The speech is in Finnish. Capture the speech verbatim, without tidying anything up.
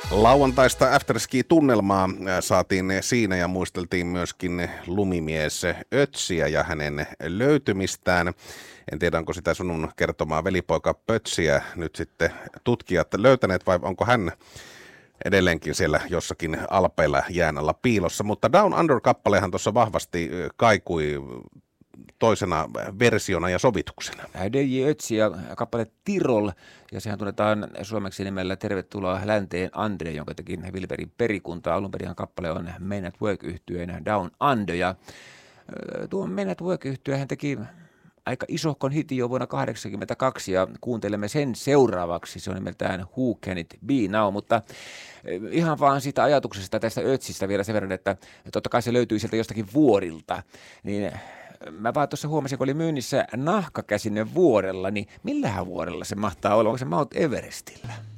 Lauantaista afterski-tunnelmaa saatiin siinä ja muisteltiin myöskin lumimies Ötsiä ja hänen löytymistään. En tiedä, onko sitä sunun kertomaa velipoika Pötsiä nyt sitten tutkijat löytäneet vai onko hän edelleenkin siellä jossakin alpeilla jään alla piilossa. Mutta Down Under-kappalehan tuossa vahvasti kaikui toisena versiona ja sovituksena. D J Ötzi ja kappale Tirol, ja sehän tunnetaan suomeksi nimellä Tervetuloa länteen Andre, jonka teki Wilberin perikunta. Alun perin kappale on Men at Work-yhtyeen Down Under, ja tuo Men at Work-yhtye hän teki aika isohkon hitin jo vuonna tuhatyhdeksänsataakahdeksankymmentäkaksi, ja kuuntelemme sen seuraavaksi. Se on nimeltään Who Can It Be Now, mutta ihan vaan siitä ajatuksesta tästä Ötsistä vielä sen verran, että totta kai se löytyy sieltä jostakin vuorilta, niin mä vaan tuossa huomasin, kun oli myynnissä nahkakäsinen vuorella, niin millähän vuorella se mahtaa olla? Onko se Mount Everestillä?